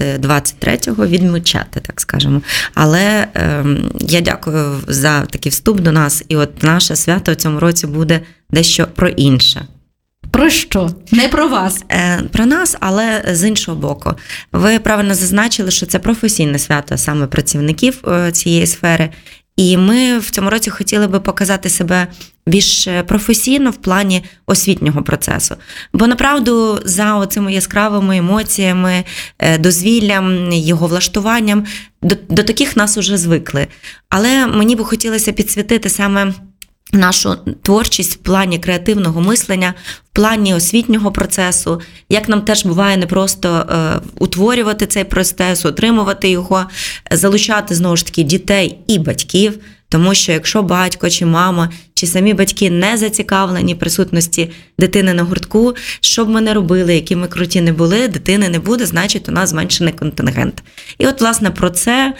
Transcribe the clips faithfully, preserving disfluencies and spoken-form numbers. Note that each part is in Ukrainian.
святкувати двадцять третього, відмічати, так скажемо. Але е, я дякую за такий вступ до нас, і от наше свято в цьому році буде дещо про інше. Про що? Не про вас. Е, про нас, але з іншого боку. Ви правильно зазначили, що це професійне свято саме працівників е, цієї сфери. І ми в цьому році хотіли би показати себе більш професійно в плані освітнього процесу. Бо, направду, за оцими яскравими емоціями, дозвіллям, його влаштуванням, до, до таких нас уже звикли. Але мені би хотілося підсвітити саме нашу творчість в плані креативного мислення, в плані освітнього процесу, як нам теж буває не просто е, утворювати цей процес, отримувати його, залучати, знову ж таки, дітей і батьків, тому що якщо батько чи мама, чи самі батьки не зацікавлені присутності дитини на гуртку, що б ми не робили, які ми круті не були, дитини не буде, значить у нас зменшений контингент. І от, власне, про це,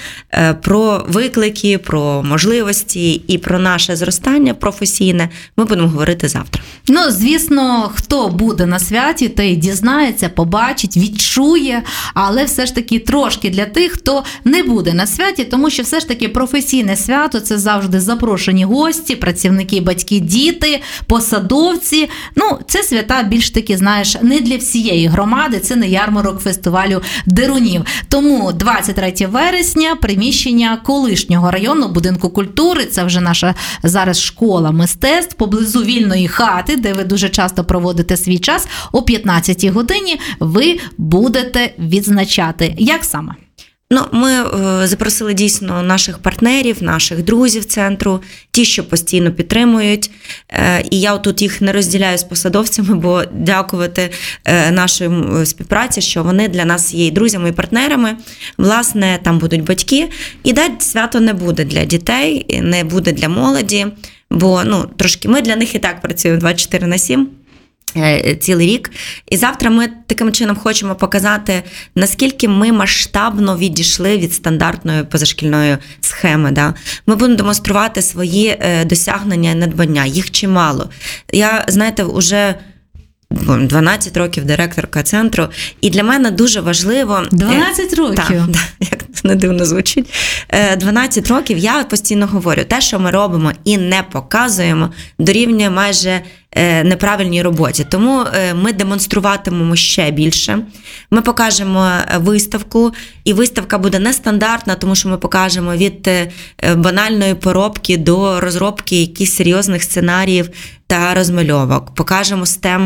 про виклики, про можливості і про наше зростання професійне ми будемо говорити завтра. Ну, звісно, хто буде на святі, той дізнається, побачить, відчує, але все ж таки трошки для тих, хто не буде на святі, тому що все ж таки професійне свято – це завжди запрошені гості, працівники, батьки, діти, посадовці. Ну, це свята більш таки, знаєш, не для всієї громади, це не ярмарок фестивалю дерунів. Тому двадцять третього вересня приміщення колишнього районного будинку культури, це вже наша зараз школа мистецтв, поблизу вільної хати, де ви дуже часто проводите свій час, о п'ятнадцятій годині ви будете відзначати. Як саме? Ну, ми е, запросили дійсно наших партнерів, наших друзів центру, ті, що постійно підтримують. Е, і я тут їх не розділяю з посадовцями, бо дякувати е, нашій співпраці, що вони для нас є і друзями, і партнерами. Власне, там будуть батьки. І дать свято не буде для дітей, не буде для молоді, бо ну, трошки ми для них і так працюємо двадцять чотири на сім. Цілий рік. І завтра ми таким чином хочемо показати, наскільки ми масштабно відійшли від стандартної позашкільної схеми. Да? Ми будемо демонструвати свої досягнення і надбання. Їх чимало. Я, знаєте, вже дванадцять років директорка центру, і для мене дуже важливо... дванадцять років? Так, так, як не дивно звучить. дванадцять років я постійно говорю, те, що ми робимо і не показуємо, дорівнює майже неправильній роботі. Тому ми демонструватимемо ще більше. Ми покажемо виставку, і виставка буде нестандартна, тому що ми покажемо від банальної поробки до розробки якихось серйозних сценаріїв та розмальовок. Покажемо стем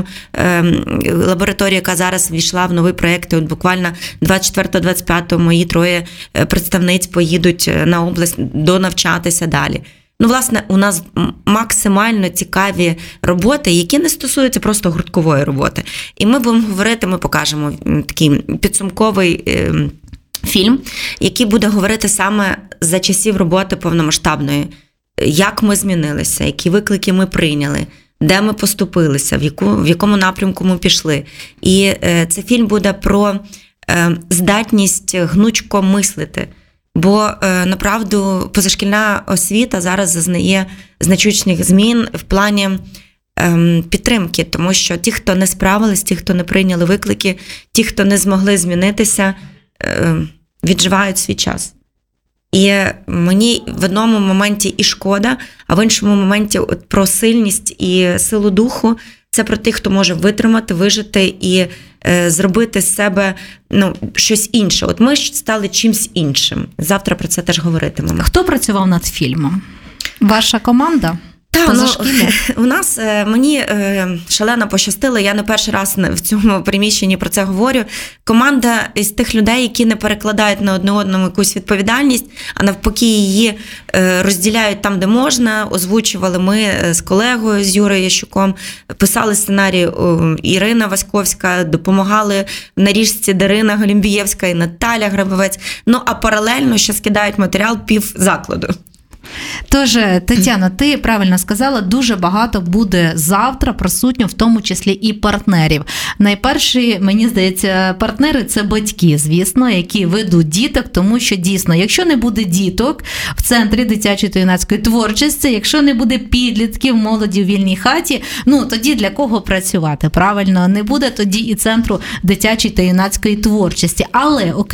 лабораторію, яка зараз ввійшла в новий проєкт. От буквально двадцять четвертого - двадцять п'ятого мої троє представниць поїдуть на область донавчатися далі. Ну, власне, у нас максимально цікаві роботи, які не стосуються просто гурткової роботи. І ми будемо говорити, ми покажемо такий підсумковий е, фільм, який буде говорити саме за часів роботи повномасштабної. Як ми змінилися, які виклики ми прийняли, де ми поступилися, в, яку, в якому напрямку ми пішли. І е, цей фільм буде про е, здатність гнучко мислити. Бо, направду, позашкільна освіта зараз зазнає значущих змін в плані ем, підтримки, тому що ті, хто не справились, ті, хто не прийняли виклики, ті, хто не змогли змінитися, ем, відживають свій час. І мені в одному моменті і шкода, а в іншому моменті от про сильність і силу духу. Це про тих, хто може витримати, вижити і е, зробити з себе ну, щось інше. От ми стали чимсь іншим. Завтра про це теж говоритимемо. Хто працював над фільмом? Ваша команда? Так, ну, у нас, мені шалено пощастило, я не перший раз в цьому приміщенні про це говорю. Команда із тих людей, які не перекладають на одне одному якусь відповідальність, а навпаки її розділяють там, де можна. Озвучували ми з колегою, з Юрою Ящуком, писали сценарій Ірина Васьковська, допомагали в наріжці Дарина Голімбієвська і Наталя Грабовець. Ну, а паралельно ще скидають матеріал пів закладу. Тож, Тетяно, ти правильно сказала, дуже багато буде завтра присутньо, в тому числі і партнерів. Найперші, мені здається, партнери – це батьки, звісно, які ведуть діток, тому що дійсно, якщо не буде діток в Центрі дитячої та юнацької творчості, якщо не буде підлітків, молоді в вільній хаті, ну тоді для кого працювати, правильно? Не буде тоді і Центру дитячої та юнацької творчості. Але,